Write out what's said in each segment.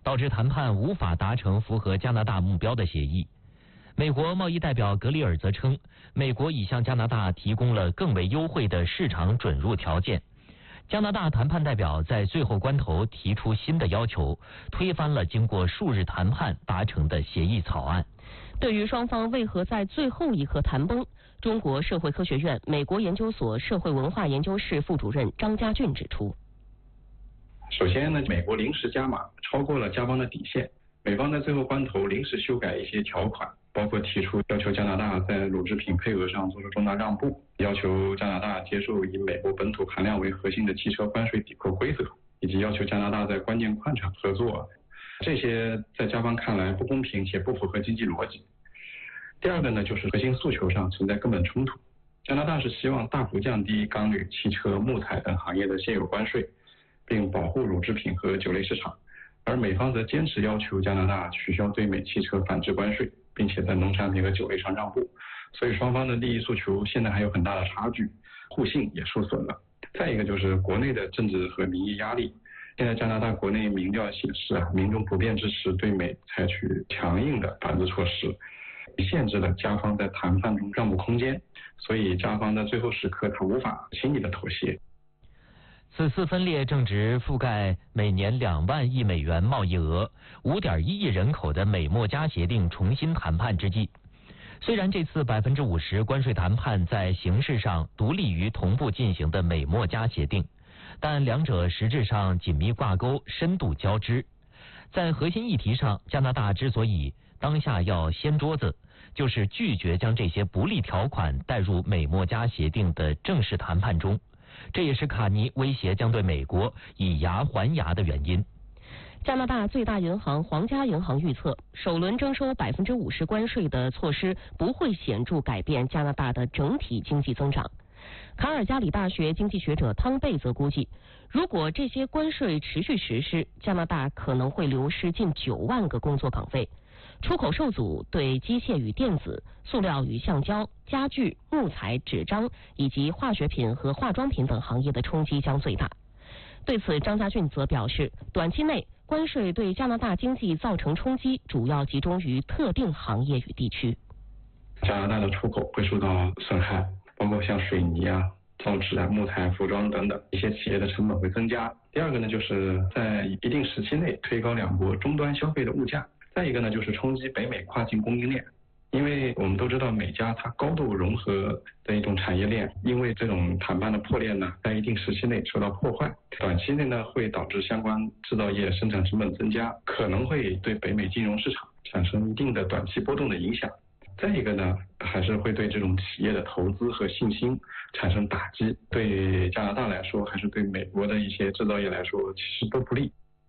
导致谈判无法达成符合加拿大目标的协议。美国贸易代表格里尔则称，美国已向加拿大提供了更为优惠的市场准入条件。加拿大谈判代表在最后关头提出新的要求，推翻了经过数日谈判达成的协议草案。 对于双方为何在最后一刻谈崩，中国社会科学院美国研究所社会文化研究室副主任张家俊指出， 首先呢，美国临时加码，超过了加方的底线，美方在最后关头临时修改一些条款，包括提出要求加拿大在乳制品配额上做出重大让步，要求加拿大接受以美国本土含量为核心的汽车关税抵扣规则，以及要求加拿大在关键矿场合作。这些在加方看来不公平且不符合经济逻辑。第二个呢，就是核心诉求上存在根本冲突。加拿大是希望大幅降低钢铝、汽车、木材等行业的现有关税，并保护乳制品和酒类市场，而美方则坚持要求加拿大取消对美汽车反制关税，并且在农产品和酒类上让步。所以双方的利益诉求现在还有很大的差距，互信也受损了。再一个就是国内的政治和民意压力。现在加拿大国内民调显示民众普遍支持对美采取强硬的反制措施，限制了加方在谈判中让步空间，所以加方在最后时刻他无法轻易的妥协。 此次分裂正值覆盖每年2万亿美元贸易额、5.1亿人口的美墨加协定重新谈判之际。虽然这次50%关税谈判在形式上独立于同步进行的美墨加协定，但两者实质上紧密挂钩，深度交织。在核心议题上，加拿大之所以当下要掀桌子，就是拒绝将这些不利条款带入美墨加协定的正式谈判中。这也是卡尼威胁将对美国以牙还牙的原因。 加拿大最大银行皇家银行预测，首轮征收50%关税的措施不会显著改变加拿大的整体经济增长。卡尔加里大学经济学者汤贝则估计，如果这些关税持续实施，加拿大可能会流失近9万个工作岗位。出口受阻对机械与电子、塑料与橡胶、家具、木材、纸张以及化学品和化妆品等行业的冲击将最大。对此，张家俊则表示，短期内关税对加拿大经济造成冲击主要集中于特定行业与地区。 加拿大的出口会受到损害，包括像水泥造纸木材、服装等等一些企业的成本会增加。第二个呢，就是在一定时期内推高两国终端消费的物价。再一个呢，就是冲击北美跨境供应链，因为我们都知道美加它高度融合的一种产业链，因为这种谈判的破裂呢，在一定时期内受到破坏，短期内呢会导致相关制造业生产成本增加，可能会对北美金融市场产生一定的短期波动的影响。再一个呢，还是会对这种企业的投资和信心产生打击，对加拿大来说，还是对美国的一些制造业来说，其实都不利。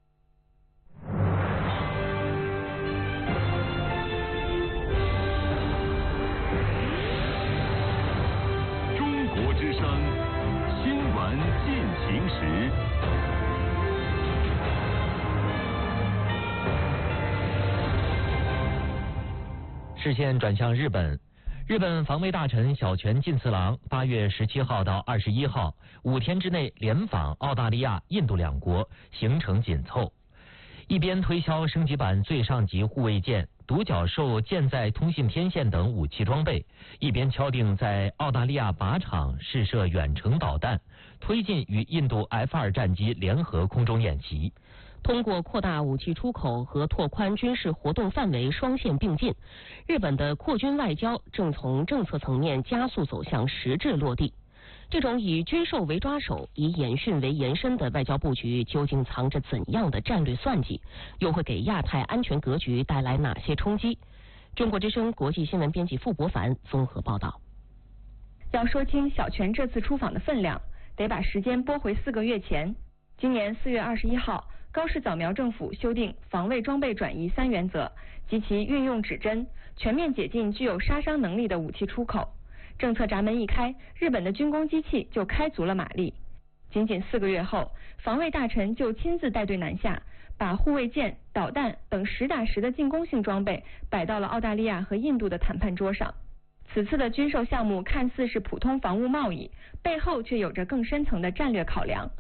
中国之声新闻进行时。 视线转向日本，日本防卫大臣小泉进次郎8月17号到21号5天之内连访澳大利亚、印度两国，行程紧凑。一边推销升级版最上级护卫舰、独角兽舰载通信天线等武器装备，一边敲定在澳大利亚靶场试射远程导弹，推进与印度 F-2战机联合空中演习。通过扩大武器出口和拓宽军事活动范围双线并进，日本的扩军外交正从政策层面加速走向实质落地。这种以军售为抓手、以演训为延伸的外交布局，究竟藏着怎样的战略算计？又会给亚太安全格局带来哪些冲击？中国之声国际新闻编辑傅博凡综合报道。 要说清小泉这次出访的分量，得把时间拨回4个月前。今年4月21号，高市早苗政府修订防卫装备转移3原则及其运用指针，全面解禁具有杀伤能力的武器出口。政策闸门一开，日本的军工机器就开足了马力。仅仅4个月后，防卫大臣就亲自带队南下，把护卫舰、导弹等实打实的进攻性装备摆到了澳大利亚和印度的谈判桌上。此次的军售项目看似是普通防务贸易，背后却有着更深层的战略考量。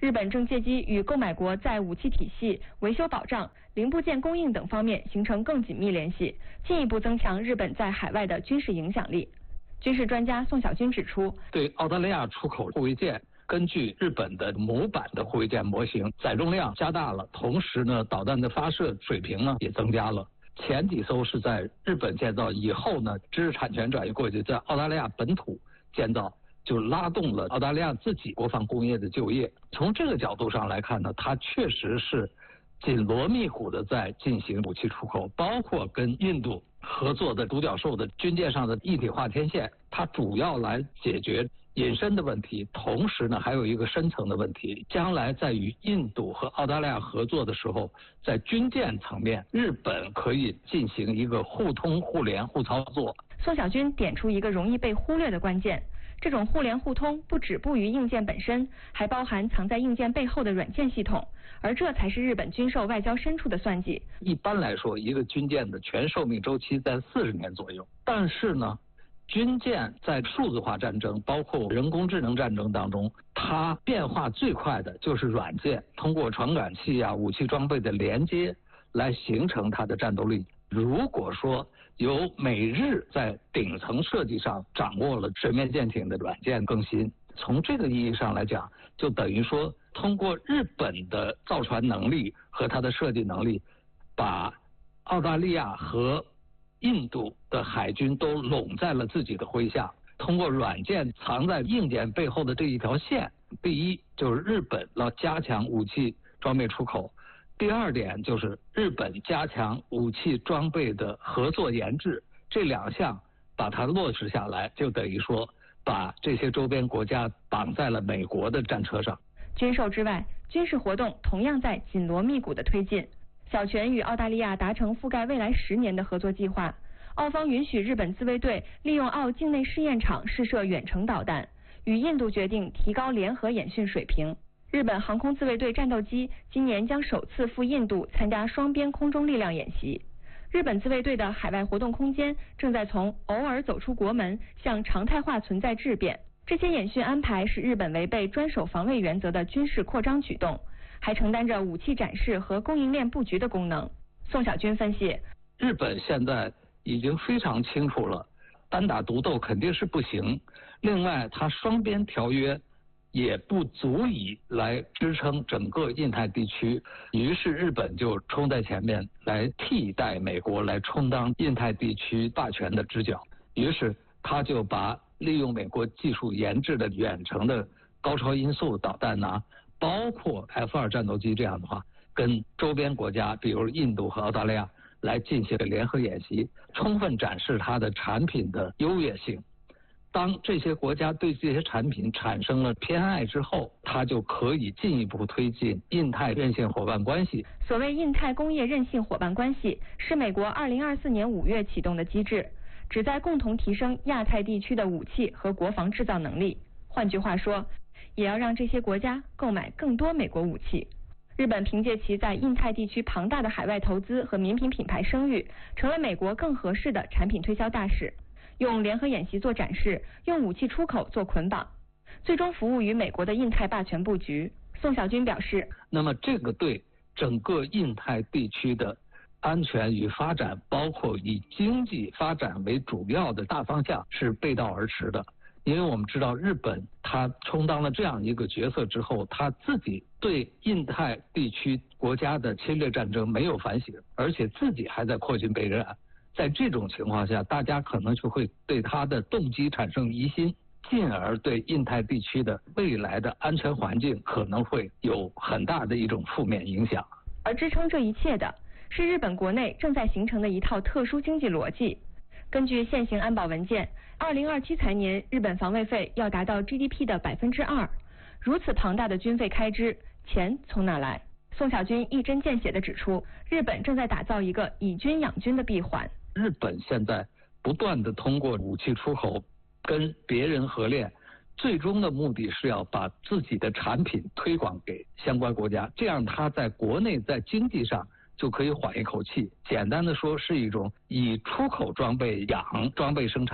日本正借机与购买国在武器体系、维修保障、零部件供应等方面形成更紧密联系，进一步增强日本在海外的军事影响力。军事专家宋小军指出， 对澳大利亚出口护卫舰，根据日本的模板的护卫舰模型，载重量加大了，同时呢，导弹的发射水平呢也增加了。前几艘是在日本建造，以后呢，知识产权转移过去，在澳大利亚本土建造，就拉动了澳大利亚自己国防工业的就业。从这个角度上来看呢，它确实是紧锣密鼓的在进行武器出口，包括跟印度合作的独角兽的军舰上的一体化天线，它主要来解决隐身的问题，同时呢还有一个深层的问题，将来在与印度和澳大利亚合作的时候，在军舰层面，日本可以进行一个互通互联互操作。 宋小军点出一个容易被忽略的关键，这种互联互通不止步于硬件本身，还包含藏在硬件背后的软件系统，而这才是日本军售外交深处的算计。 一般来说，一个军舰的全寿命周期在40年左右，但是呢，军舰在数字化战争，包括人工智能战争当中，它变化最快的就是软件，通过传感器啊、武器装备的连接来形成它的战斗力。如果说由美日在顶层设计上掌握了水面舰艇的软件更新，从这个意义上来讲，就等于说通过日本的造船能力和它的设计能力，把澳大利亚和印度的海军都拢在了自己的麾下。通过软件藏在硬件背后的这一条线，第一就是日本要加强武器装备出口，第二点就是日本加强武器装备的合作研制，这两项把它落实下来，就等于说把这些周边国家绑在了美国的战车上。 军售之外，军事活动同样在紧锣密鼓的推进。小泉与澳大利亚达成覆盖未来10年的合作计划，澳方允许日本自卫队利用澳境内试验场试射远程导弹，与印度决定提高联合演训水平。日本航空自卫队战斗机今年将首次赴印度参加双边空中力量演习。日本自卫队的海外活动空间正在从偶尔走出国门向常态化存在质变。这些演训安排是日本违背专守防卫原则的军事扩张举动，还承担着武器展示和供应链布局的功能。宋小军分析， 日本现在已经非常清楚了，单打独斗肯定是不行。另外，它双边条约也不足以来支撑整个印太地区，于是日本就冲在前面来替代美国，来充当印太地区霸权的支脚。于是他就把利用美国技术研制的远程的高超音速导弹呐，包括 F-2战斗机这样的话，跟周边国家，比如印度和澳大利亚来进行联合演习，充分展示它的产品的优越性。当这些国家对这些产品产生了偏爱之后，它就可以进一步推进印太韧性伙伴关系。 所谓印太工业韧性伙伴关系，是美国2024年5月启动的机制，旨在共同提升亚太地区的武器和国防制造能力。换句话说，也要让这些国家购买更多美国武器。日本凭借其在印太地区庞大的海外投资和民品品牌声誉，成为美国更合适的产品推销大使。用联合演习做展示，用武器出口做捆绑，最终服务于美国的印太霸权布局。宋小军表示， 那么这个对整个印太地区的安全与发展，包括以经济发展为主要的大方向是背道而驰的。因为我们知道日本它充当了这样一个角色之后，它自己对印太地区国家的侵略战争没有反省，而且自己还在扩军备战。在这种情况下，大家可能就会对它的动机产生疑心，进而对印太地区的未来的安全环境可能会有很大的一种负面影响。 而支撑这一切的是日本国内正在形成的一套特殊经济逻辑。根据现行安保文件，2027财年日本防卫费要达到 GDP 的2%。如此庞大的军费开支，钱从哪来？宋小军一针见血地指出，日本正在打造一个以军养军的闭环。 日本现在不断地通过武器出口跟别人合练，最终的目的是要把自己的产品推广给相关国家，这样他在国内在经济上就可以缓一口气。简单的说，是一种以出口装备养装备生产，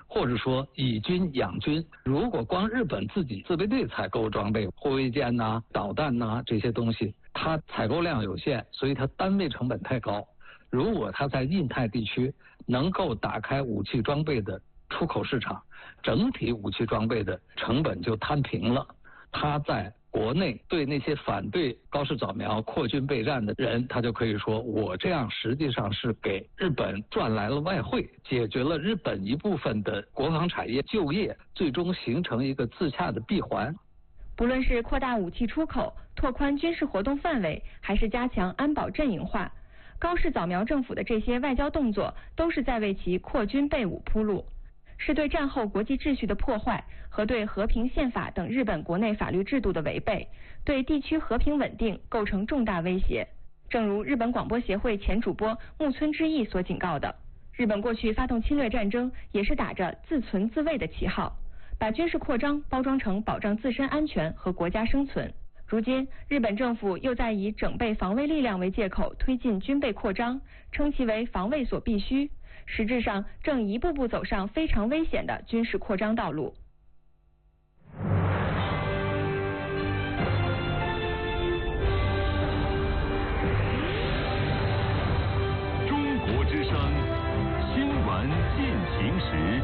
或者说以军养军。如果光日本自己自卫队采购装备，护卫舰呐、导弹呐这些东西，它采购量有限，所以它单位成本太高。如果它在印太地区能够打开武器装备的出口市场，整体武器装备的成本就摊平了。它在国内对那些反对高市早苗扩军备战的人，他就可以说，我这样实际上是给日本赚来了外汇，解决了日本一部分的国防产业就业，最终形成一个自洽的闭环。 不论是扩大武器出口、拓宽军事活动范围，还是加强安保阵营化，高市早苗政府的这些外交动作都是在为其扩军备武铺路，是对战后国际秩序的破坏和对和平宪法等日本国内法律制度的违背，对地区和平稳定构成重大威胁。正如日本广播协会前主播木村之义所警告的，日本过去发动侵略战争也是打着自存自卫的旗号，把军事扩张包装成保障自身安全和国家生存。如今，日本政府又在以整备防卫力量为借口推进军备扩张，称其为防卫所必须，实质上正一步步走上非常危险的军事扩张道路。 中国之声新闻进行时。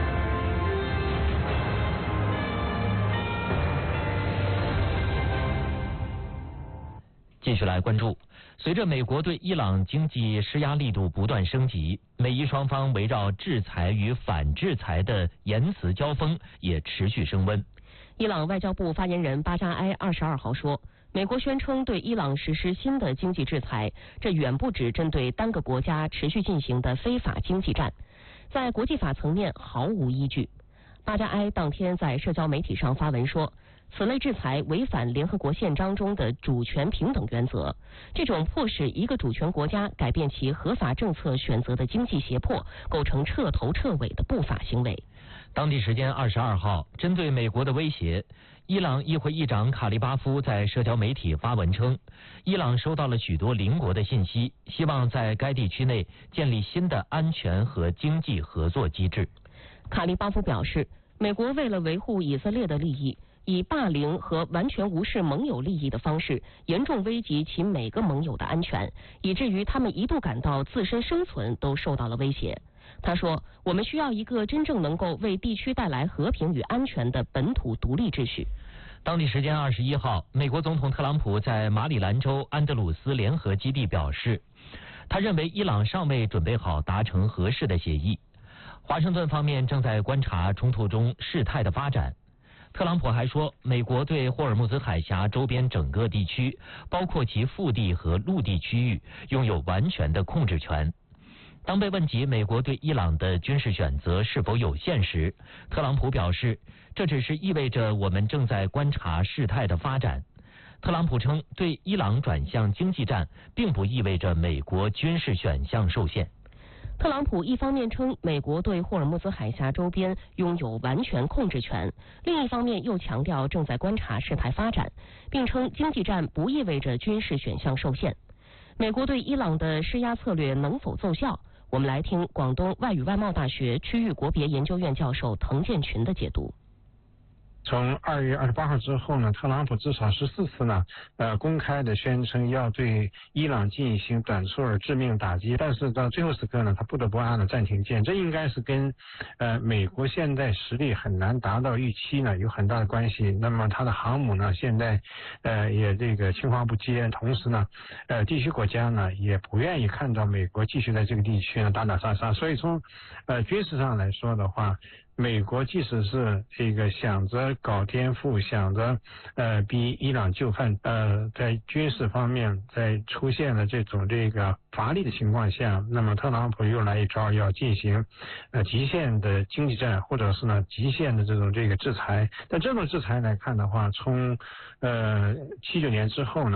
继续来关注，随着美国对伊朗经济施压力度不断升级，美伊双方围绕制裁与反制裁的言辞交锋也持续升温。 伊朗外交部发言人巴扎埃22号说，美国宣称对伊朗实施新的经济制裁，这远不止针对单个国家持续进行的非法经济战，在国际法层面毫无依据。巴扎埃当天在社交媒体上发文说，此类制裁违反联合国宪章中的主权平等原则，这种迫使一个主权国家改变其合法政策选择的经济胁迫，构成彻头彻尾的不法行为。 当地时间22号，针对美国的威胁，伊朗议会议长卡利巴夫在社交媒体发文称，伊朗收到了许多邻国的信息，希望在该地区内建立新的安全和经济合作机制。 卡利巴夫表示，美国为了维护以色列的利益，以霸凌和完全无视盟友利益的方式，严重危及其每个盟友的安全，以至于他们一度感到自身生存都受到了威胁。他说，我们需要一个真正能够为地区带来和平与安全的本土独立秩序。 当地时间21号，美国总统特朗普在马里兰州安德鲁斯联合基地表示，他认为伊朗尚未准备好达成合适的协议。华盛顿方面正在观察冲突中事态的发展。特朗普还说，美国对霍尔木兹海峡周边整个地区，包括其腹地和陆地区域，拥有完全的控制权。当被问及美国对伊朗的军事选择是否有限时，特朗普表示，这只是意味着我们正在观察事态的发展。特朗普称，对伊朗转向经济战，并不意味着美国军事选项受限。 特朗普一方面称美国对霍尔木兹海峡周边拥有完全控制权，另一方面又强调正在观察事态发展，并称经济战不意味着军事选项受限。美国对伊朗的施压策略能否奏效？我们来听广东外语外贸大学区域国别研究院教授滕建群的解读。 从2月28号之后呢，特朗普至少14次呢，公开的宣称要对伊朗进行短促而致命打击，但是到最后时刻呢，他不得不按了暂停键。这应该是跟美国现在实力很难达到预期呢有很大的关系。那么他的航母呢，现在也这个青黄不接，同时呢，地区国家呢也不愿意看到美国继续在这个地区呢打打杀杀，所以从军事上来说的话，美国即使是这个想着搞颠覆，想着逼伊朗就范，在军事方面在出现了这个乏力的情况下，那么特朗普又来一招，要进行极限的经济战，或者是呢极限的这个制裁。但这种制裁来看的话，从79年之后呢，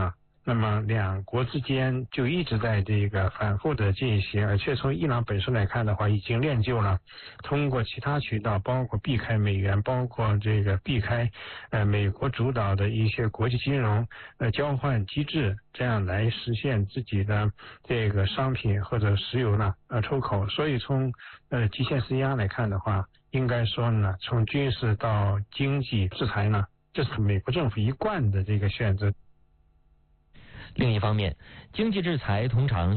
那么两国之间就一直在这个反复的进行，而且从伊朗本身来看的话，已经练就了通过其他渠道，包括避开美元，包括这个避开美国主导的一些国际金融交换机制，这样来实现自己的这个商品或者石油呢出口。所以从极限施压来看的话，应该说呢，从军事到经济制裁呢，这是美国政府一贯的这个选择。 另一方面，经济制裁通常